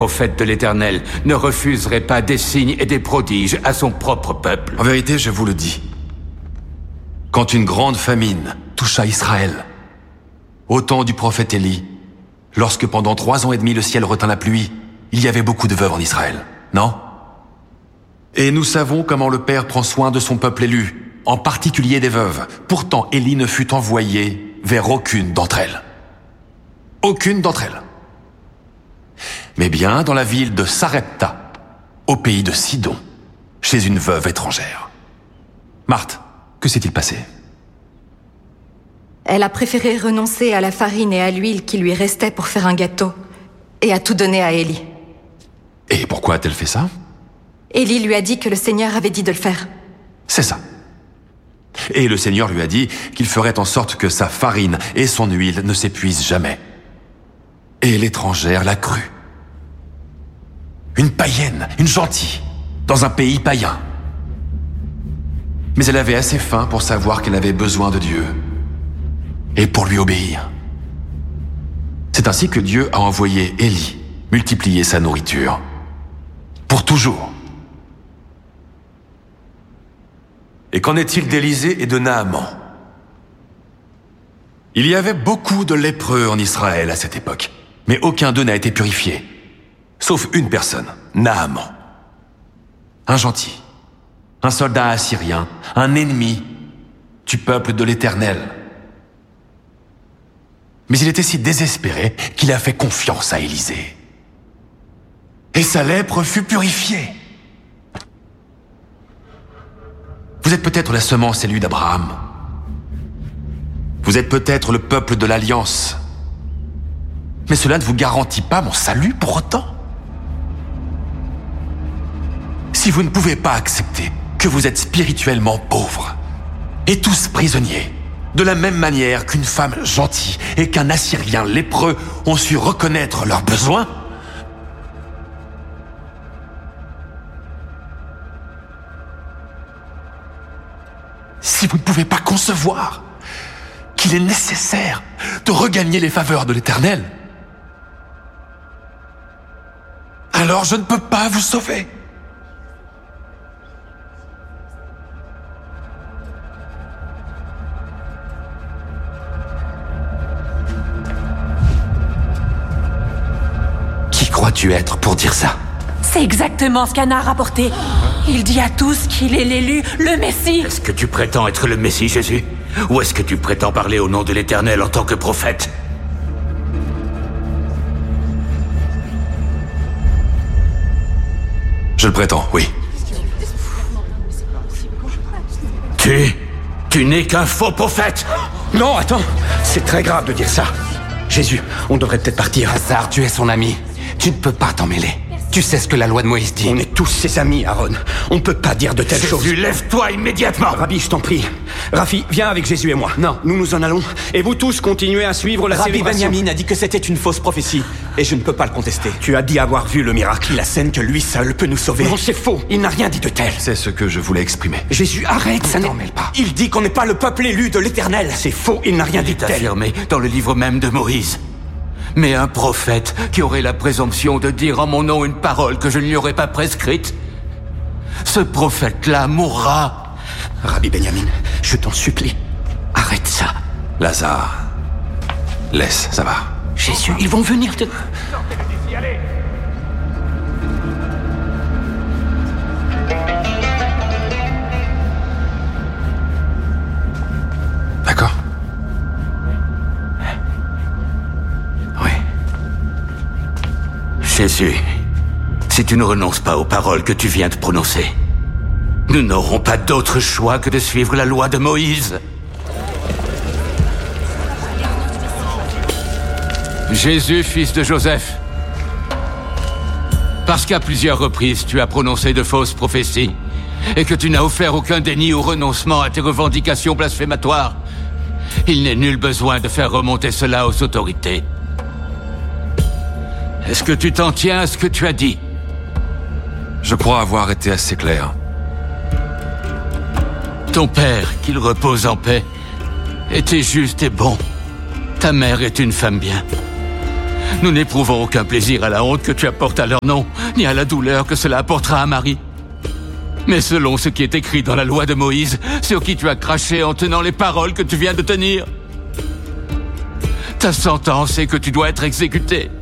prophète de l'Éternel ne refuserait pas des signes et des prodiges à son propre peuple. En vérité, je vous le dis, quand une grande famine toucha Israël, au temps du prophète Élie, lorsque pendant 3 ans et demi le ciel retint la pluie, il y avait beaucoup de veuves en Israël, non? Et nous savons comment le Père prend soin de son peuple élu, en particulier des veuves. Pourtant, Élie ne fut envoyé vers aucune d'entre elles. Aucune d'entre elles. Mais bien dans la ville de Sarepta, au pays de Sidon, chez une veuve étrangère. Marthe, que s'est-il passé? Elle a préféré renoncer à la farine et à l'huile qui lui restaient pour faire un gâteau, et a tout donné à Élie. Et pourquoi a-t-elle fait ça? Élie lui a dit que le Seigneur avait dit de le faire. C'est ça. Et le Seigneur lui a dit qu'il ferait en sorte que sa farine et son huile ne s'épuisent jamais. Et l'étrangère l'a cru. Une païenne, une gentille, dans un pays païen. Mais elle avait assez faim pour savoir qu'elle avait besoin de Dieu. Et pour lui obéir. C'est ainsi que Dieu a envoyé Élie multiplier sa nourriture. Pour toujours. Et qu'en est-il d'Élisée et de Naaman? Il y avait beaucoup de lépreux en Israël à cette époque, mais aucun d'eux n'a été purifié. Sauf une personne, Naaman. Un gentil, un soldat assyrien, un ennemi du peuple de l'Éternel. Mais il était si désespéré qu'il a fait confiance à Élisée. Et sa lèpre fut purifiée. Vous êtes peut-être la semence élue d'Abraham. Vous êtes peut-être le peuple de l'Alliance. Mais cela ne vous garantit pas mon salut pour autant. Si vous ne pouvez pas accepter que vous êtes spirituellement pauvres et tous prisonniers, de la même manière qu'une femme gentille et qu'un Assyrien lépreux ont su reconnaître leurs besoins, si vous ne pouvez pas concevoir qu'il est nécessaire de regagner les faveurs de l'Éternel, alors je ne peux pas vous sauver. Qui crois-tu être pour dire ça? C'est exactement ce qu'Anna a rapporté. Il dit à tous qu'il est l'élu, le Messie. Est-ce que tu prétends être le Messie, Jésus? Ou est-ce que tu prétends parler au nom de l'Éternel en tant que prophète? Je le prétends, oui. Tu n'es qu'un faux prophète! Non, attends, c'est très grave de dire ça. Jésus, on devrait peut-être partir. Hazar, tu es son ami. Tu ne peux pas t'en mêler. Tu sais ce que la loi de Moïse dit. On est tous ses amis, Aaron. On ne peut pas dire de telles choses. Jésus, lève-toi immédiatement! Rabbi, je t'en prie. Rafi, viens avec Jésus et moi. Non. Nous nous en allons. Et vous tous continuez à suivre la Rabbi célébration. Benjamin a dit que c'était une fausse prophétie. Et je ne peux pas le contester. Tu as dit avoir vu le miracle. La scène que lui seul peut nous sauver. Non, c'est faux. Il n'a rien dit de tel. C'est ce que je voulais exprimer. Jésus, arrête, ça Ne n'est... t'en mêle pas. Il dit qu'on n'est pas le peuple élu de l'Éternel. C'est faux, il n'a rien dit de tel. Affirmé dans le livre même de Moïse. Mais un prophète qui aurait la présomption de dire en mon nom une parole que je ne lui aurais pas prescrite, ce prophète-là mourra. Rabbi Benjamin, je t'en supplie, arrête ça. Lazare, laisse, ça va. Jésus, ils vont venir te... D'accord? Oui. Jésus, si tu ne renonces pas aux paroles que tu viens de prononcer, nous n'aurons pas d'autre choix que de suivre la loi de Moïse. Jésus, fils de Joseph, parce qu'à plusieurs reprises tu as prononcé de fausses prophéties et que tu n'as offert aucun déni ou renoncement à tes revendications blasphématoires, il n'est nul besoin de faire remonter cela aux autorités. Est-ce que tu t'en tiens à ce que tu as dit? Je crois avoir été assez clair. Ton père, qu'il repose en paix, était juste et bon. Ta mère est une femme bien. Nous n'éprouvons aucun plaisir à la honte que tu apportes à leur nom, ni à la douleur que cela apportera à Marie. Mais selon ce qui est écrit dans la loi de Moïse, sur qui tu as craché en tenant les paroles que tu viens de tenir, ta sentence est que tu dois être exécuté.